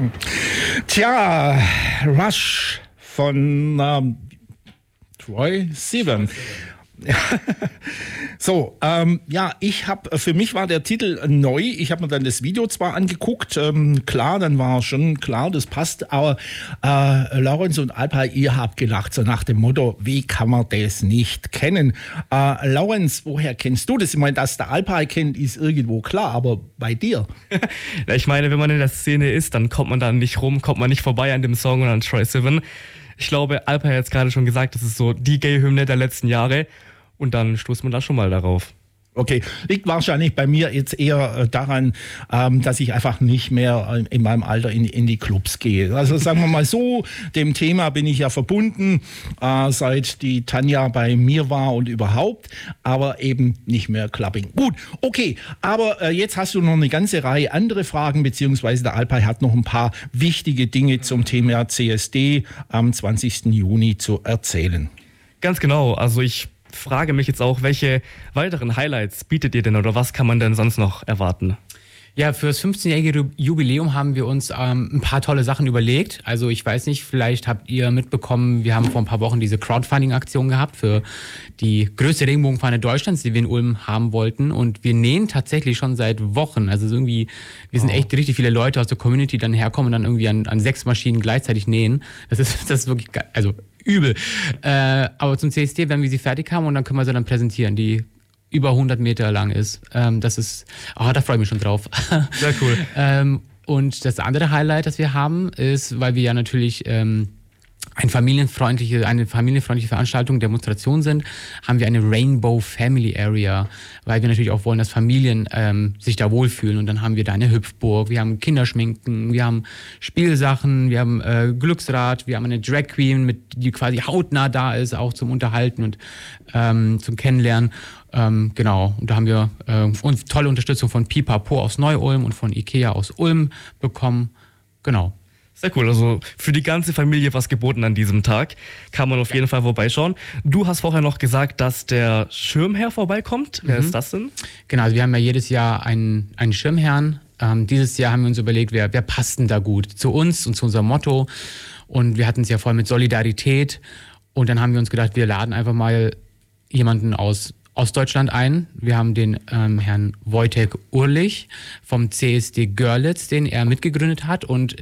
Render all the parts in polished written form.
Tja, Rush von Troye Sivan. So, für mich war der Titel neu. Ich habe mir dann das Video zwar angeguckt, klar, dann war schon klar, das passt, aber Laurens und Alpay, ihr habt gelacht, so nach dem Motto, wie kann man das nicht kennen? Laurens, woher kennst du das? Ich meine, dass der Alpay kennt, ist irgendwo klar, aber bei dir? Ich meine, wenn man in der Szene ist, dann kommt man da nicht rum, kommt man nicht vorbei an dem Song und an Troye Sivan. Ich glaube, Alpay hat jetzt gerade schon gesagt, das ist so die Gay-Hymne der letzten Jahre. Und dann stoßt man da schon mal darauf. Okay, liegt wahrscheinlich bei mir jetzt eher daran, dass ich einfach nicht mehr in meinem Alter in die Clubs gehe. Also sagen wir mal so, dem Thema bin ich ja verbunden, seit die Tanja bei mir war und überhaupt, aber eben nicht mehr Clubbing. Gut, okay, aber jetzt hast du noch eine ganze Reihe andere Fragen, beziehungsweise der Alpay hat noch ein paar wichtige Dinge zum Thema CSD am 20. Juni zu erzählen. Ganz genau, also ich frage mich jetzt auch, welche weiteren Highlights bietet ihr denn oder was kann man denn sonst noch erwarten? Ja, für das 15-jährige Jubiläum haben wir uns ein paar tolle Sachen überlegt. Also ich weiß nicht, vielleicht habt ihr mitbekommen, wir haben vor ein paar Wochen diese Crowdfunding-Aktion gehabt für die größte Regenbogenfahne Deutschlands, die wir in Ulm haben wollten. Und wir nähen tatsächlich schon seit Wochen. Also irgendwie, wir sind echt richtig viele Leute aus der Community, die dann herkommen und dann irgendwie an 6 Maschinen gleichzeitig nähen. Das ist wirklich geil. Also übel. Aber zum CSD werden wir sie fertig haben und dann können wir sie dann präsentieren, die über 100 Meter lang ist. Da freue ich mich schon drauf. Sehr cool. Und das andere Highlight, das wir haben, ist, weil wir ja natürlich eine familienfreundliche Veranstaltung, Demonstration sind, haben wir eine Rainbow Family Area, weil wir natürlich auch wollen, dass Familien sich da wohlfühlen. Und dann haben wir da eine Hüpfburg, wir haben Kinderschminken, wir haben Spielsachen, wir haben Glücksrad, wir haben eine Drag Queen, die quasi hautnah da ist, auch zum Unterhalten und zum Kennenlernen. Genau, und da haben wir uns tolle Unterstützung von Pipapo aus Neu-Ulm und von Ikea aus Ulm bekommen. Genau. Sehr cool, also für die ganze Familie was geboten an diesem Tag. Kann man auf jeden Fall vorbeischauen. Du hast vorher noch gesagt, dass der Schirmherr vorbeikommt. Wer ist das denn? Genau, also wir haben ja jedes Jahr einen Schirmherrn. Dieses Jahr haben wir uns überlegt, wer passt denn da gut zu uns und zu unserem Motto. Und wir hatten es ja voll mit Solidarität. Und dann haben wir uns gedacht, wir laden einfach mal jemanden aus Ostdeutschland ein. Wir haben den Herrn Wojtek Urlich vom CSD Görlitz, den er mitgegründet hat. Und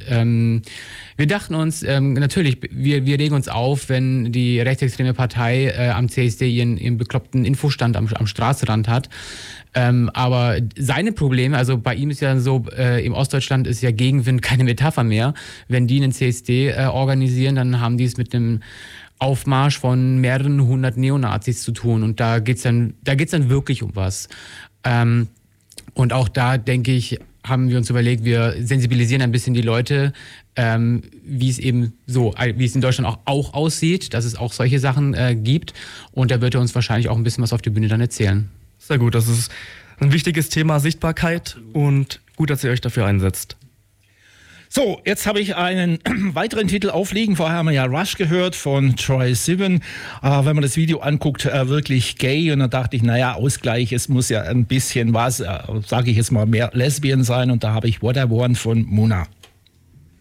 wir dachten uns, natürlich, wir regen uns auf, wenn die rechtsextreme Partei am CSD ihren bekloppten Infostand am Straßenrand hat. Aber seine Probleme, also bei ihm ist ja so, im Ostdeutschland ist ja Gegenwind keine Metapher mehr. Wenn die einen CSD organisieren, dann haben die es mit einem Aufmarsch von mehreren hundert Neonazis zu tun und da geht's dann wirklich um was. Und auch da, denke ich, haben wir uns überlegt, wir sensibilisieren ein bisschen die Leute, wie es in Deutschland auch aussieht, dass es auch solche Sachen gibt und da wird er uns wahrscheinlich auch ein bisschen was auf der Bühne dann erzählen. Sehr gut, das ist ein wichtiges Thema, Sichtbarkeit und gut, dass ihr euch dafür einsetzt. So, jetzt habe ich einen weiteren Titel aufliegen. Vorher haben wir ja Rush gehört von Troye Sivan. Wenn man das Video anguckt, wirklich gay. Und dann dachte ich, naja, Ausgleich, es muss ja ein bisschen was, sage ich jetzt mal, mehr Lesbian sein. Und da habe ich What I Want von Muna.